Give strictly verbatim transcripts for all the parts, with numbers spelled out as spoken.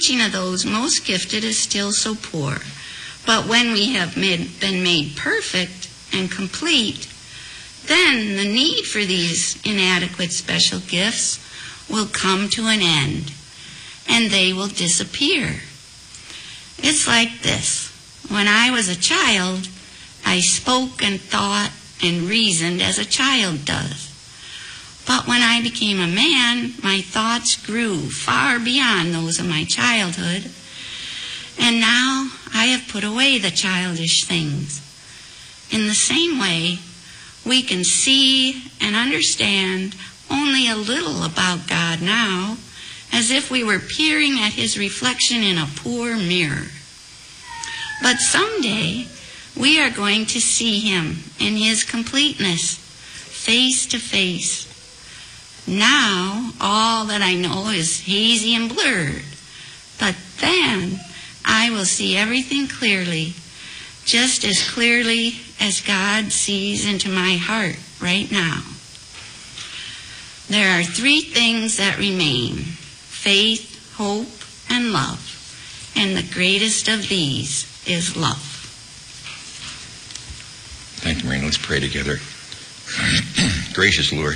teaching of those most gifted is still so poor. But when we have made, been made perfect and complete, then the need for these inadequate special gifts will come to an end, and they will disappear. It's like this. When I was a child, I spoke and thought and reasoned as a child does. But when I became a man, my thoughts grew far beyond those of my childhood, and now I have put away the childish things. In the same way, we can see and understand only a little about God now, as if we were peering at his reflection in a poor mirror. But someday, we are going to see him in his completeness, face to face. Now, all that I know is hazy and blurred. But then, I will see everything clearly, just as clearly as God sees into my heart right now. There are three things that remain: faith, hope, and love. And the greatest of these is love. Thank you, Marina. Let's pray together. Gracious Lord,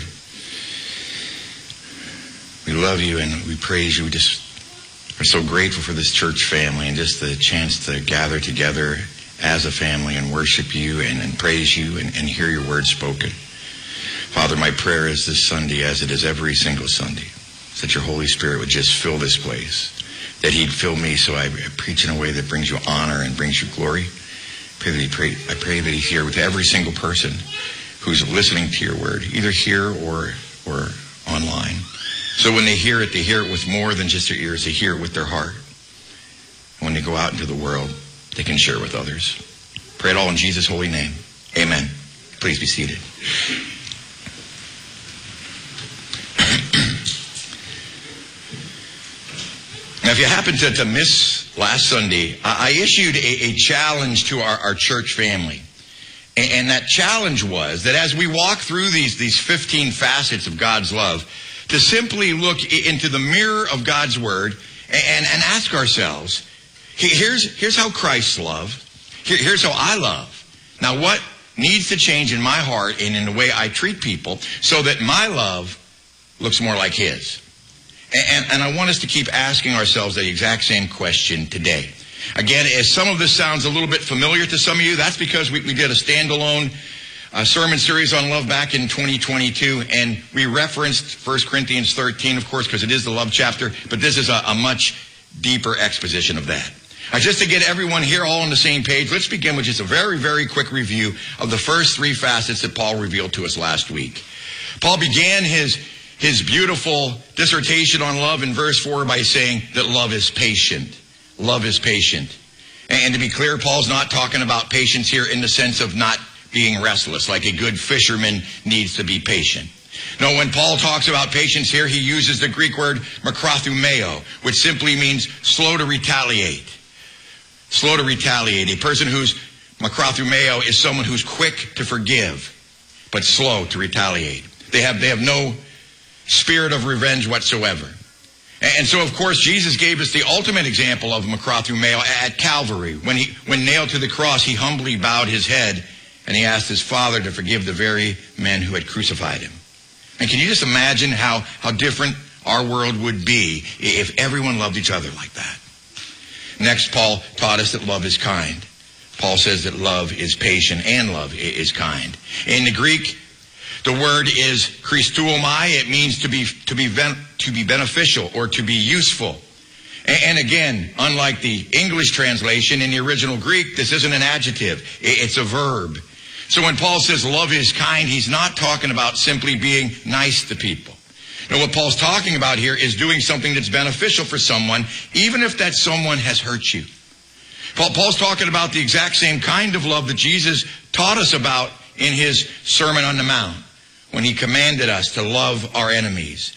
we love you and we praise you. We just are so grateful for this church family and just the chance to gather together as a family and worship you and, and praise you and, and hear your word spoken. Father, my prayer is this Sunday, as it is every single Sunday, is that your Holy Spirit would just fill this place, that he'd fill me so I preach in a way that brings you honor and brings you glory. Pray that he pray, I pray that he's here with every single person who's listening to your word, either here or or online. So when they hear it, they hear it with more than just their ears. They hear it with their heart. And when they go out into the world, they can share with others. Pray it all in Jesus' holy name. Amen. Please be seated. Now, if you happen to, to miss last Sunday, I, I issued a, a challenge to our, our church family. And, and that challenge was that as we walk through these, these fifteen facets of God's love, to simply look into the mirror of God's word and, and ask ourselves, here's, here's how Christ loved. Here, here's how I love. Now, what needs to change in my heart and in the way I treat people so that my love looks more like his? And, and I want us to keep asking ourselves the exact same question today. Again, as some of this sounds a little bit familiar to some of you, that's because we, we did a standalone uh, sermon series on love back in twenty twenty-two, and we referenced First Corinthians thirteen, of course, because it is the love chapter, but this is a, a much deeper exposition of that. Now, just to get everyone here all on the same page, let's begin with just a very, very quick review of the first three facets that Paul revealed to us last week. Paul began his His beautiful dissertation on love in verse four by saying that love is patient. Love is patient. And to be clear, Paul's not talking about patience here in the sense of not being restless, like a good fisherman needs to be patient. No, when Paul talks about patience here, he uses the Greek word makrothumeo, which simply means slow to retaliate. Slow to retaliate. A person who's makrothumeo is someone who's quick to forgive, but slow to retaliate. They have, they have no spirit of revenge whatsoever. And so, of course, Jesus gave us the ultimate example of makrothumeo at Calvary. When he, when nailed to the cross, he humbly bowed his head and he asked his Father to forgive the very men who had crucified him. And can you just imagine how, how different our world would be if everyone loved each other like that? Next, Paul taught us that love is kind. Paul says that love is patient and love is kind. In the Greek, the word is Christouomai. It means to be to be to be beneficial or to be useful. And again, unlike the English translation, in the original Greek, this isn't an adjective. It's a verb. So when Paul says love is kind, he's not talking about simply being nice to people. No, what Paul's talking about here is doing something that's beneficial for someone, even if that someone has hurt you. Paul, Paul's talking about the exact same kind of love that Jesus taught us about in his Sermon on the Mount, when he commanded us to love our enemies.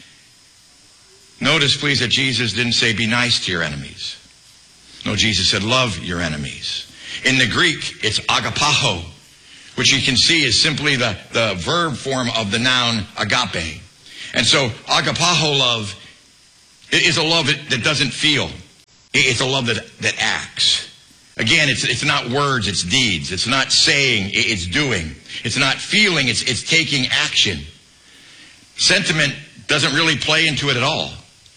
Notice, please, that Jesus didn't say be nice to your enemies. No, Jesus said love your enemies. In the Greek, it's agapaho, which you can see is simply the, the verb form of the noun agape. And so agapaho love is a love that, that doesn't feel. It's a love that, that acts. Again, it's, it's not words, it's deeds. It's not saying, it's doing. It's not feeling, it's, it's taking action. Sentiment doesn't really play into it at all.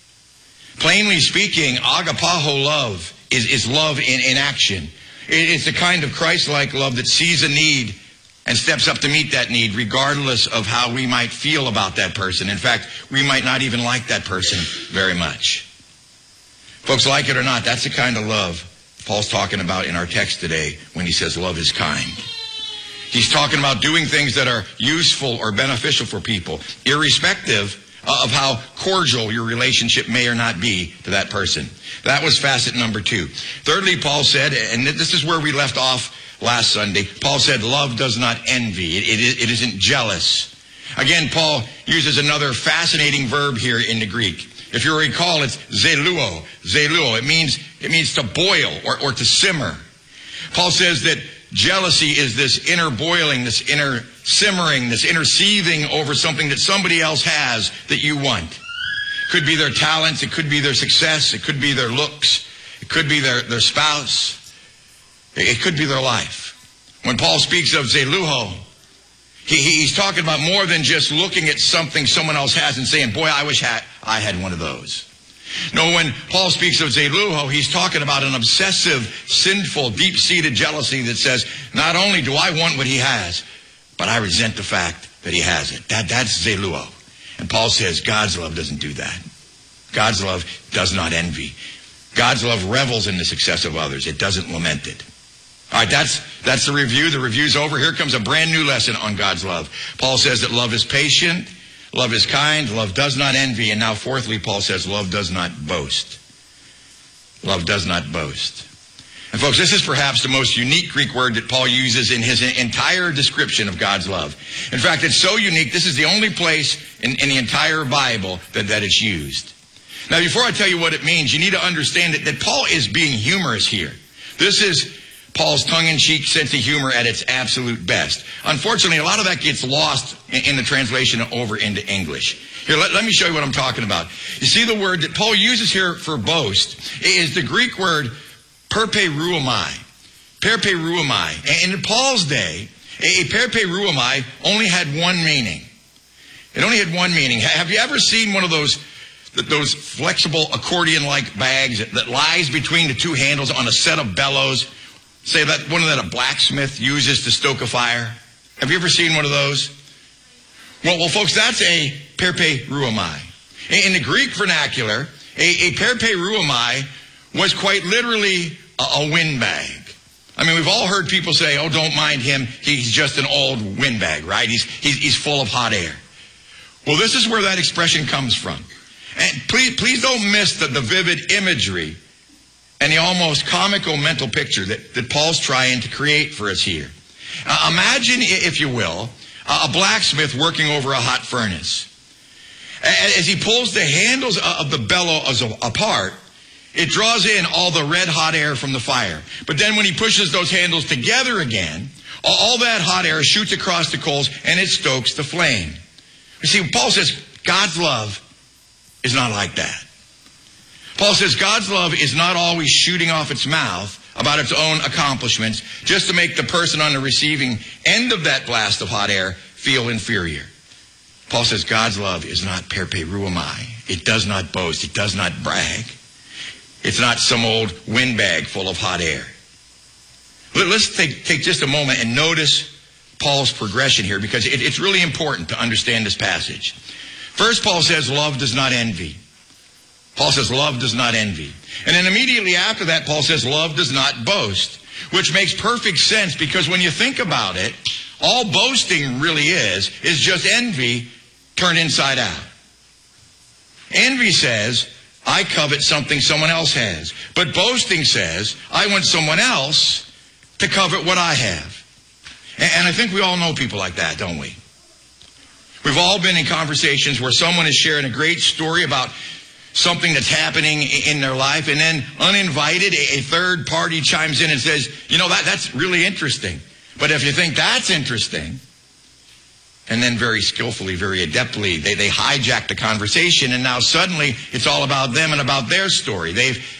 Plainly speaking, agapao love is, is love in, in action. It's a kind of Christ-like love that sees a need and steps up to meet that need, regardless of how we might feel about that person. In fact, we might not even like that person very much. Folks, like it or not, that's the kind of love Paul's talking about in our text today when he says love is kind. He's talking about doing things that are useful or beneficial for people, irrespective of how cordial your relationship may or not be to that person. That was facet number two. Thirdly, Paul said, and this is where we left off last Sunday, Paul said love does not envy. It, it, it isn't jealous. Again, Paul uses another fascinating verb here in the Greek. If you recall, it's zeluo. Zeluo. It means, it means to boil or, or to simmer. Paul says that jealousy is this inner boiling, this inner simmering, this inner seething over something that somebody else has that you want. It could be their talents, it could be their success, it could be their looks, it could be their, their spouse, it could be their life. When Paul speaks of zeluho, he, he's talking about more than just looking at something someone else has and saying, boy, I wish I, I had one of those. No, when Paul speaks of zeluho, he's talking about an obsessive, sinful, deep-seated jealousy that says, not only do I want what he has, but I resent the fact that he has it. That, that's zeluo. And Paul says God's love doesn't do that. God's love does not envy. God's love revels in the success of others. It doesn't lament it. All right, that's, that's the review. The review's over. Here comes a brand new lesson on God's love. Paul says that love is patient. Love is kind. Love does not envy. And now fourthly, Paul says love does not boast. Love does not boast. And folks, this is perhaps the most unique Greek word that Paul uses in his entire description of God's love. In fact, it's so unique, this is the only place in, in the entire Bible that, that it's used. Now, before I tell you what it means, you need to understand that, that Paul is being humorous here. This is Paul's tongue-in-cheek sense of humor at its absolute best. Unfortunately, a lot of that gets lost in, in the translation over into English. Here, let, let me show you what I'm talking about. You see, the word that Paul uses here for boast is the Greek word perperuomai. Perperuomai. And in Paul's day, a perperuomai only had one meaning. It only had one meaning. Have you ever seen one of those those flexible accordion-like bags that, that lies between the two handles on a set of bellows? Say that one that a blacksmith uses to stoke a fire. Have you ever seen one of those? Well, well, folks, that's a perperuomai. In the Greek vernacular, a, a perperuomai was quite literally a, a windbag. I mean, we've all heard people say, oh, don't mind him. He's just an old windbag, right? He's, he's, he's full of hot air. Well, this is where that expression comes from. And please, please don't miss the, the vivid imagery and the almost comical mental picture that, that Paul's trying to create for us here. Uh, imagine, if you will, a blacksmith working over a hot furnace. As he pulls the handles of the bellows apart, it draws in all the red hot air from the fire. But then when he pushes those handles together again, all that hot air shoots across the coals and it stokes the flame. You see, Paul says God's love is not like that. Paul says God's love is not always shooting off its mouth about its own accomplishments just to make the person on the receiving end of that blast of hot air feel inferior. Paul says God's love is not perperuomai. It does not boast. It does not brag. It's not some old windbag full of hot air. Let's take, take just a moment and notice Paul's progression here, because it, it's really important to understand this passage. First, Paul says love does not envy. Paul says love does not envy. And then immediately after that, Paul says love does not boast, which makes perfect sense, because when you think about it, all boasting really is, is just envy turned inside out. Envy says, I covet something someone else has. But boasting says, I want someone else to covet what I have. And I think we all know people like that, don't we? We've all been in conversations where someone is sharing a great story about something that's happening in their life, and then uninvited, a third party chimes in and says, you know, that that's really interesting. But if you think that's interesting, and then very skillfully, very adeptly, they, they hijack the conversation, and now suddenly it's all about them and about their story. They've